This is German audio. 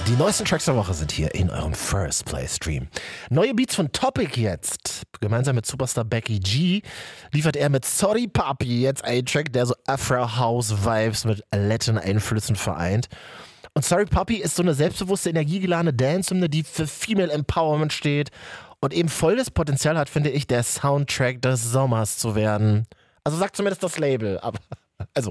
Die neuesten Tracks der Woche sind hier in eurem First Play Stream. Neue Beats von Topic jetzt. Gemeinsam mit Superstar Becky G liefert er mit Sorry Papi jetzt einen Track, der so Afro-House-Vibes mit Latin-Einflüssen vereint. Und Sorry Papi ist so eine selbstbewusste, energiegeladene Dance-Hymne, die für Female Empowerment steht und eben voll das Potenzial hat, finde ich, der Soundtrack des Sommers zu werden. Also sagt zumindest das Label. Aber, also,